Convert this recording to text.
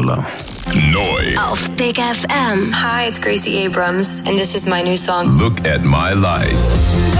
Müller. Neu. Auf Big FM. Hi, it's Gracie Abrams, and this is my new song. Look at My Life.